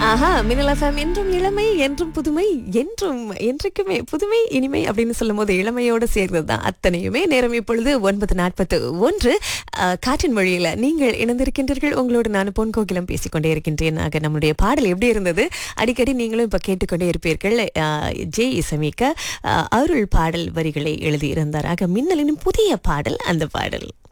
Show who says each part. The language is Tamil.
Speaker 1: ஆஹா, மின்னல் எஃப்எம் என்றும் இளமை, என்றும் புதுமை, என்றும் என்றைக்குமே புதுமை, இனிமை அப்படின்னு சொல்லும்போது இளமையோடு சேர்ந்தது தான் அத்தனையுமே. நேரம் இப்பொழுது 9:41. காற்றின் மொழியில நீங்கள் இணைந்திருக்கின்றீர்கள். உங்களோடு நான் பொன் கோகிலம் பேசிக்கொண்டே இருக்கின்றேன். ஆக நம்முடைய பாடல் எப்படி இருந்தது? அடிக்கடி நீங்களும் இப்ப கேட்டுக்கொண்டே இருப்பீர்கள். ஜே இசமிக்க அருள் பாடல் வரிகளை எழுதியிருந்தார். ஆக மின்னலின் புதிய பாடல் அந்த பாடல்.